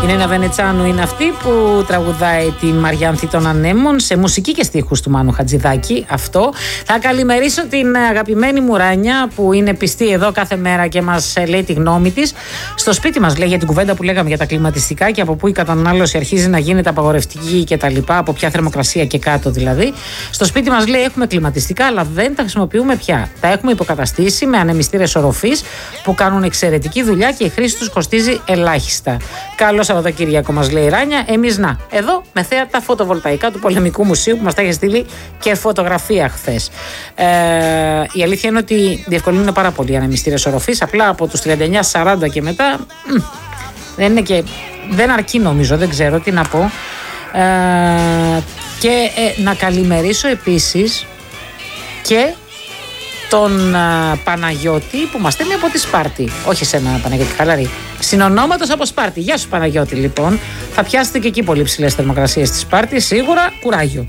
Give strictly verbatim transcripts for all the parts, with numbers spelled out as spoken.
Η Νένα Βενετσάνου είναι αυτή που τραγουδάει την Μαριάνθη των Ανέμων σε μουσική και στίχους του Μάνου Χατζηδάκη. Αυτό. Θα καλημερίσω την αγαπημένη μου Ράνια που είναι πιστή εδώ κάθε μέρα και μας λέει τη γνώμη της. Στο σπίτι μας λέει για την κουβέντα που λέγαμε για τα κλιματιστικά και από πού η κατανάλωση αρχίζει να γίνεται απαγορευτική και τα λοιπά, από ποια θερμοκρασία και κάτω δηλαδή. Στο σπίτι μας λέει έχουμε κλιματιστικά αλλά δεν τα χρησιμοποιούμε πια. Τα έχουμε υποκαταστήσει με ανεμιστήρες οροφής που κάνουν εξαιρετική δουλειά και η χρήση τους κοστίζει ελάχιστα. Καλό Σαββατοκύριακο μας λέει η Ράνια. Εμείς να, εδώ με θέα τα φωτοβολταϊκά του Πολεμικού Μουσείου που μας τα είχε στείλει και φωτογραφία χθες. Ε, η αλήθεια είναι ότι διευκολύνουν πάρα πολύ οι ανεμιστήρες οροφής. Απλά από τους τριάντα εννιά σαράντα και μετά μ, δεν είναι και. Δεν αρκεί νομίζω, δεν ξέρω τι να πω. Ε, και ε, να καλημερίσω επίσης και τον α, Παναγιώτη που μας στέλνει από τη Σπάρτη. Όχι σένα Παναγιώτη Χαλαρή. Συνονόματος από Σπάρτη. Γεια σου Παναγιώτη λοιπόν. Θα πιάσετε και εκεί πολύ ψηλές θερμοκρασίες στη Σπάρτη. Σίγουρα κουράγιο.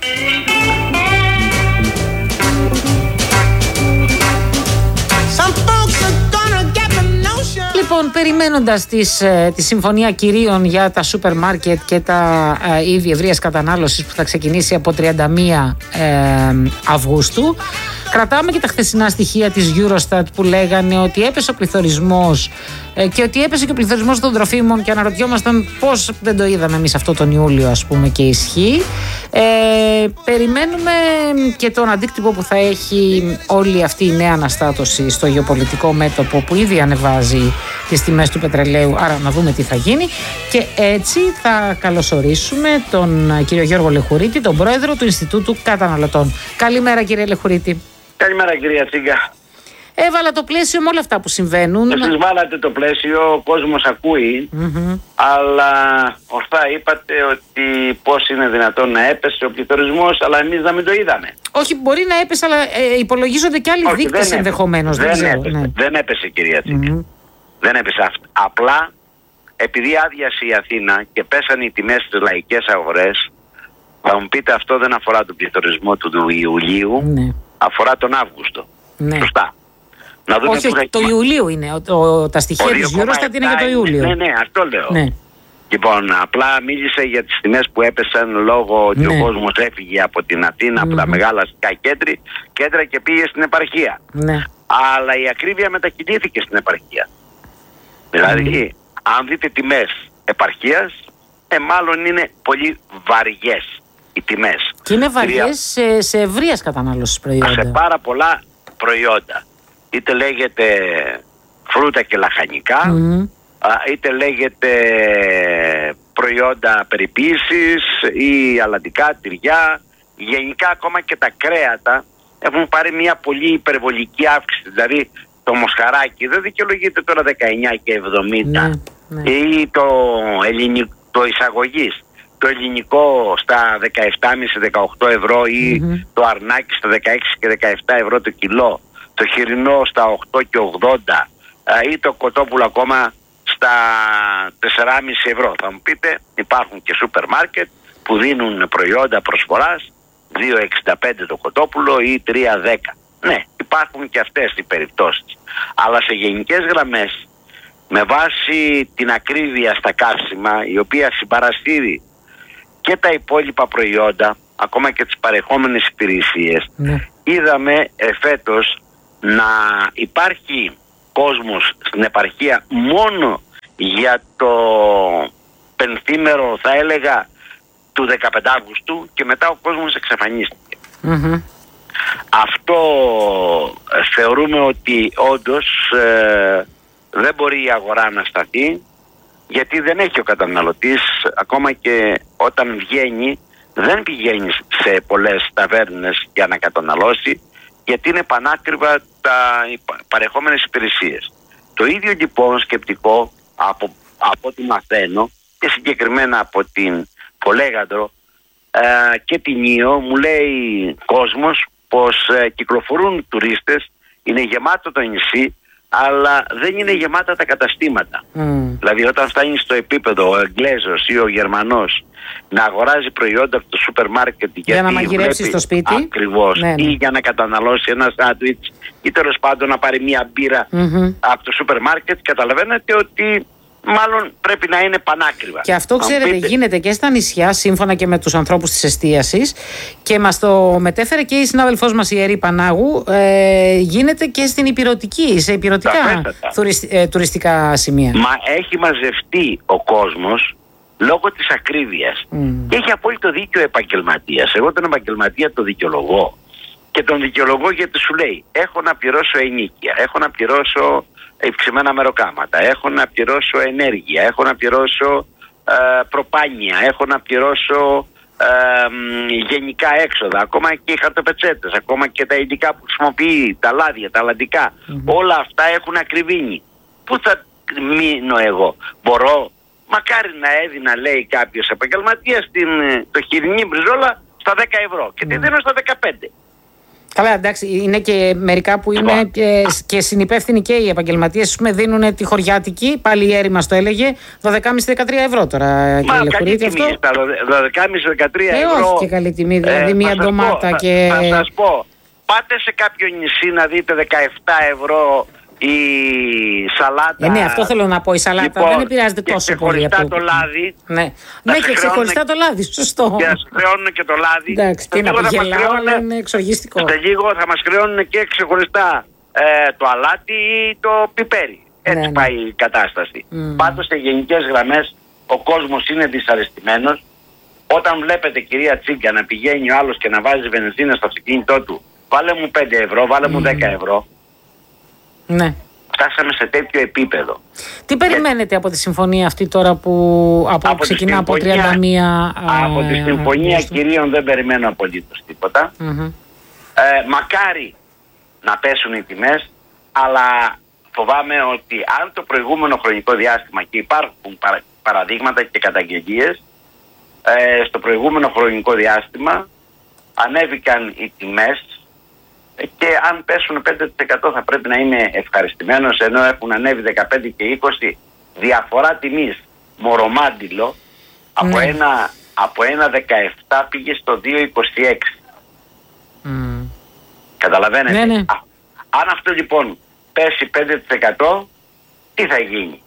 Λοιπόν, περιμένοντας τις, τη συμφωνία κυρίων για τα σούπερ μάρκετ και τα ε, είδη ευρείας κατανάλωσης που θα ξεκινήσει από τριάντα μία ε, Αυγούστου, κρατάμε και τα χθεσινά στοιχεία της Eurostat που λέγανε ότι έπεσε ο πληθωρισμός ε, και ότι έπεσε και ο πληθωρισμός των τροφίμων και αναρωτιόμασταν πώς δεν το είδαμε εμείς αυτό τον Ιούλιο ας πούμε και ισχύει. Ε, περιμένουμε και τον αντίκτυπο που θα έχει όλη αυτή η νέα αναστάτωση στο γεωπολιτικό μέτωπο που ήδη ανεβάζει τις τιμές του πετρελαίου, άρα να δούμε τι θα γίνει και έτσι θα καλωσορίσουμε τον κύριο Γιώργο Λεχουρίτη, τον πρόεδρο του Ινστιτούτου Καταναλωτών. Καλημέρα κύριε Λεχουρίτη. Καλημέρα κυρία Τσίγκα. Έβαλα το πλαίσιο με όλα αυτά που συμβαίνουν. Εσείς βάλατε το πλαίσιο, ο κόσμος ακούει, mm-hmm. αλλά ορθά είπατε ότι πώς είναι δυνατόν να έπεσε ο πληθωρισμός, αλλά εμείς να μην το είδαμε. Όχι, μπορεί να έπεσε, αλλά ε, υπολογίζονται και άλλοι δείκτες ενδεχομένως. Δεν, δεν, δεν, ξέρω, έπεσε, ναι. δεν έπεσε κυρία Τσίγκα. Mm-hmm. Δεν έπεσε αυτό. Απλά επειδή άδειασε η Αθήνα και πέσανε οι τιμές στις λαϊκές αγορές, θα μου πείτε αυτό δεν αφορά τον πληθωρισμό του Ιουλίου, ναι. αφορά τον Αύγουστο. Ναι. Σωστά. Να δούμε όχι, όχι το Ιουλίου είναι. Ο, ο, τα στοιχεία της Eurostat είναι για το Ιούλιο. Ναι, ναι, αυτό λέω. Ναι. Λοιπόν, απλά μίλησε για τις τιμές που έπεσαν λόγω ότι ναι. ο κόσμος έφυγε από την Αθήνα, mm-hmm. από τα μεγάλα αστικά κέντρα και πήγε στην επαρχία. Ναι. Αλλά η ακρίβεια μετακινήθηκε στην επαρχία. Δηλαδή, mm. αν δείτε τιμές επαρχίας, ε, μάλλον είναι πολύ βαριές οι τιμές. Και είναι βαριές σε, σε ευρείας κατανάλωσης προϊόντα. Σε πάρα πολλά προϊόντα. Είτε λέγεται φρούτα και λαχανικά, mm. είτε λέγεται προϊόντα περιποίησης ή αλατικά, τυριά. Γενικά ακόμα και τα κρέατα έχουν πάρει μια πολύ υπερβολική αύξηση. Δηλαδή, το μοσχαράκι δεν δικαιολογείται τώρα δεκαεννιά και εβδομήντα ναι, ναι. ή το, ελληνικό, το εισαγωγής. Το ελληνικό στα δεκαεπτά κόμμα πέντε με δεκαοκτώ ευρώ ή mm-hmm. το αρνάκι στα δεκαέξι και δεκαεπτά ευρώ το κιλό. Το χοιρινό στα οκτώ και ογδόντα ή το κοτόπουλο ακόμα στα τέσσερα κόμμα πέντε ευρώ. Θα μου πείτε υπάρχουν και σούπερ μάρκετ που δίνουν προϊόντα προσφοράς δύο εξήντα πέντε το κοτόπουλο ή τρία δέκα. Ναι, υπάρχουν και αυτές οι περιπτώσεις. Αλλά σε γενικές γραμμές, με βάση την ακρίβεια στα καύσιμα, η οποία συμπαρασύρει και τα υπόλοιπα προϊόντα, ακόμα και τις παρεχόμενες υπηρεσίες, ναι. είδαμε εφέτος να υπάρχει κόσμος στην επαρχία μόνο για το πενθήμερο, θα έλεγα, του δεκαπέντε Αυγούστου και μετά ο κόσμος εξαφανίστηκε. Mm-hmm. Αυτό ε, θεωρούμε ότι όντως ε, δεν μπορεί η αγορά να σταθεί, γιατί δεν έχει ο καταναλωτής, ακόμα και όταν βγαίνει δεν πηγαίνει σε πολλές ταβέρνες για να καταναλώσει, γιατί είναι πανάκριβα τα παρεχόμενες υπηρεσίες. Το ίδιο λοιπόν σκεπτικό από, από ό,τι μαθαίνω και συγκεκριμένα από την Πολέγαντρο ε, και την Ήο, μου λέει κόσμος πως ε, κυκλοφορούν τουρίστες, είναι γεμάτο το νησί, αλλά δεν είναι γεμάτα τα καταστήματα. Mm. Δηλαδή όταν φτάνει στο επίπεδο ο Εγγλέζος ή ο Γερμανός να αγοράζει προϊόντα από το σούπερ μάρκετ για να μαγειρεύσει στο σπίτι, ακριβώς, ναι, ναι. ή για να καταναλώσει ένα σάντουιτς ή τέλος πάντων να πάρει μια μπύρα mm-hmm. από το σούπερ μάρκετ, καταλαβαίνετε ότι μάλλον πρέπει να είναι πανάκριβα. Και αυτό, ξέρετε, πείτε... γίνεται και στα νησιά, σύμφωνα και με τους ανθρώπους της εστίασης, και μας το μετέφερε και η συνάδελφός μας η Ερή Πανάγου, ε, γίνεται και στην υπηρωτική, σε υπηρωτικά τουρισ, ε, τουριστικά σημεία. Μα έχει μαζευτεί ο κόσμος λόγω της ακρίβειας. Mm. Και έχει απόλυτο δίκιο ο επαγγελματίας. Εγώ τον επαγγελματία το δικαιολογώ. Και τον δικαιολογώ γιατί σου λέει: έχω να πληρώσω ενοίκια, έχω να πληρώσω υψημένα μεροκάματα, έχω να πληρώσω ενέργεια, έχω να πληρώσω ε, προπάνια, έχω να πληρώσω ε, γενικά έξοδα, ακόμα και οι χαρτοπετσέτες, ακόμα και τα υλικά που χρησιμοποιεί, τα λάδια, τα αλλαντικά. Mm-hmm. Όλα αυτά έχουν ακριβήνει. Πού θα μείνω εγώ? Μπορώ, μακάρι να έδινα, λέει κάποιος επαγγελματίας, το χοιρινή μπριζόλα στα δέκα ευρώ και mm. τη δίνω στα δεκαπέντε. Καλά, εντάξει, είναι και μερικά που είναι και, και συνυπεύθυνοι και οι επαγγελματίες. Με δίνουν τη χωριάτικη, πάλι η Έρη μας το έλεγε, δώδεκα με δεκατρία ευρώ τώρα. Μα καλή τιμή αυτά, δώδεκα με δεκατρία ευρώ. Ε, όχι και καλή τιμή, δηλαδή ε, μία ντομάτα πω, και... Θα, θα σας πω, πάτε σε κάποιο νησί να δείτε δεκαεπτά ευρώ η σαλάτα. Ε, ναι, αυτό θέλω να πω. Η σαλάτα λοιπόν, δεν επηρεάζεται τόσο πολύ. Και ξεχωριστά το λάδι. Ναι, ναι και ξεχωριστά το λάδι, σωστό. Και να σου χρεώνουν και το λάδι. Εντάξει, τι να πω, γελάω, αλλά είναι εξοργιστικό. Σε λίγο θα μας χρεώνουν και ξεχωριστά ε, το αλάτι ή το πιπέρι. Έτσι ναι, ναι. πάει η κατάσταση. Mm. Πάντως σε γενικές γραμμές ο κόσμος είναι δυσαρεστημένος. Όταν βλέπετε, κυρία Τσίγκα, να πηγαίνει ο άλλος και να βάζει βενζίνα στο αυτοκίνητό του, βάλε μου πέντε ευρώ, βάλε μου mm. δέκα ευρώ. Ναι. Φτάσαμε σε τέτοιο επίπεδο. Τι περιμένετε και... από τη συμφωνία αυτή τώρα που από από ξεκινά από τριάντα μία... Από τη συμφωνία α, κυρίων δεν περιμένω απολύτως τίποτα. Mm-hmm. Ε, μακάρι να πέσουν οι τιμές, αλλά φοβάμαι ότι αν το προηγούμενο χρονικό διάστημα, και υπάρχουν παρα, παραδείγματα και καταγγελίες, ε, στο προηγούμενο χρονικό διάστημα ανέβηκαν οι τιμές, και αν πέσουν πέντε τοις εκατό θα πρέπει να είμαι ευχαριστημένος, ενώ έχουν ανέβει δεκαπέντε και είκοσι, διαφορά τιμής μορομάντιλο ναι. από, ένα, από ένα δεκαεπτά πήγε στο δύο είκοσι έξι. Mm. Καταλαβαίνετε. Ναι, ναι. Α, αν αυτό λοιπόν πέσει πέντε τοις εκατό, τι θα γίνει?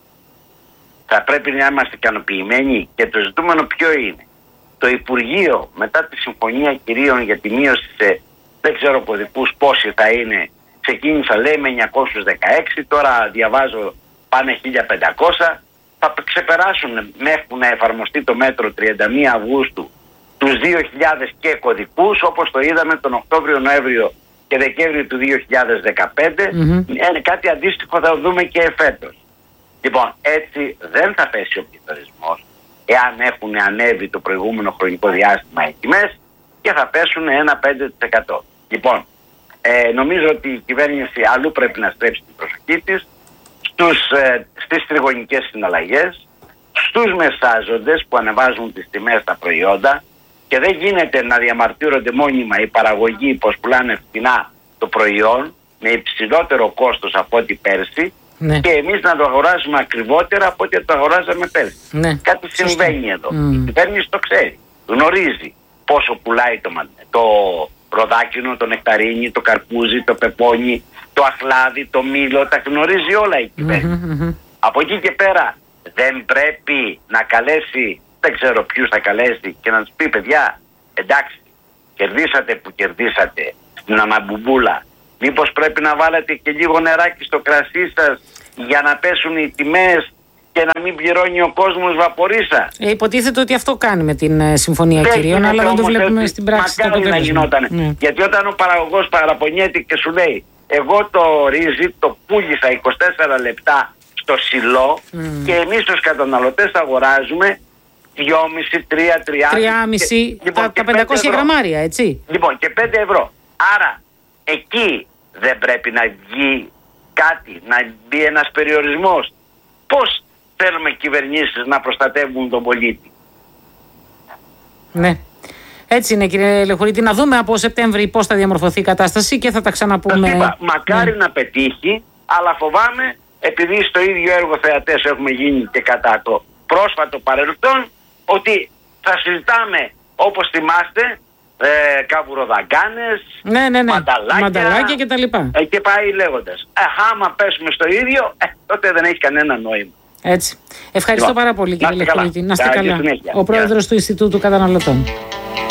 Θα πρέπει να είμαστε ικανοποιημένοι, και το ζητούμενο ποιο είναι? Το Υπουργείο μετά τη συμφωνία κυρίων για τη μείωση σε δεν ξέρω κωδικούς πόσοι θα είναι, ξεκίνησα λέει με εννιακόσιους δεκαέξι, τώρα διαβάζω πάνε χίλια πεντακόσια, θα ξεπεράσουν μέχρι να εφαρμοστεί το μέτρο τριάντα μία Αυγούστου τους δύο χιλιάδες και κωδικούς, όπως το είδαμε τον Οκτώβριο, Νοέμβριο και Δεκέμβριο του δύο χιλιάδες δεκαπέντε. Mm-hmm. Ε, κάτι αντίστοιχο θα δούμε και φέτος. Λοιπόν, έτσι δεν θα πέσει ο πληθωρισμός εάν έχουν ανέβει το προηγούμενο χρονικό διάστημα οι τιμές, και θα πέσουν ένα πέντε τοις εκατό. Λοιπόν, ε, νομίζω ότι η κυβέρνηση αλλού πρέπει να στρέψει την προσοχή της, στους, ε, στις τριγωνικές συναλλαγές, στους μεσάζοντες που ανεβάζουν τις τιμές στα προϊόντα, και δεν γίνεται να διαμαρτύρονται μόνιμα οι παραγωγοί πως πουλάνε φθηνά το προϊόν με υψηλότερο κόστος από ό,τι πέρσι, ναι. και εμείς να το αγοράζουμε ακριβότερα από ό,τι το αγοράζαμε πέρσι. Ναι. Κάτι συμβαίνει εδώ. Mm. Η κυβέρνηση το ξέρει, γνωρίζει πόσο πουλάει το, το ροδάκινο, το νεκταρίνι, το καρπούζι, το πεπόνι, το αχλάδι, το μήλο, τα γνωρίζει όλα η κυβέρνηση. Mm-hmm. Από εκεί και πέρα δεν πρέπει να καλέσει, δεν ξέρω ποιους θα καλέσει, και να τους πει: παιδιά, εντάξει, κερδίσατε που κερδίσατε στην αναμπουμπούλα, μήπως πρέπει να βάλετε και λίγο νεράκι στο κρασί σας για να πέσουν οι τιμές και να μην πληρώνει ο κόσμος βαπορίσσα? Ε, υποτίθεται ότι αυτό κάνει με την ε, συμφωνία δεν κυρίων, αλλά δεν το βλέπουμε έτσι, στην πράξη. Μακάρι να γινόταν. Ναι. Γιατί όταν ο παραγωγός παραπονιέται και σου λέει: εγώ το ρύζι το πούλησα είκοσι τέσσερα λεπτά στο σιλό mm. και εμείς τους καταναλωτές αγοράζουμε δυόμισι, τρία, τρία τρία τα, τα πεντακόσια γραμμάρια, έτσι. Λοιπόν, και πέντε ευρώ. Άρα εκεί δεν πρέπει να βγει κάτι, να μπει ένας περιορισμός? Πώς θέλουμε κυβερνήσεις να προστατεύουν τον πολίτη? Ναι. Έτσι είναι, κύριε Λεχουρίτη. Να δούμε από Σεπτέμβρη πώς θα διαμορφωθεί η κατάσταση και θα τα ξαναπούμε. Είπα, μακάρι ναι. να πετύχει, αλλά φοβάμαι, επειδή στο ίδιο έργο θεατές έχουμε γίνει και κατά το πρόσφατο παρελθόν, ότι θα συζητάμε, όπως θυμάστε, ε, καβουροδαγκάνες, ναι, ναι, ναι. μανταλάκια, μανταλάκια και τα λοιπά. Ε, και πάει λέγοντας. Ε, άμα πέσουμε στο ίδιο, ε, τότε δεν έχει κανένα νόημα. Έτσι. Ευχαριστώ Λοιπόν, πάρα πολύ, κύριε να είστε Λεχολίτη. Να είστε καλά. καλά. Καλή συνέχεια. Ο πρόεδρος Γεια. του Ινστιτούτου Καταναλωτών.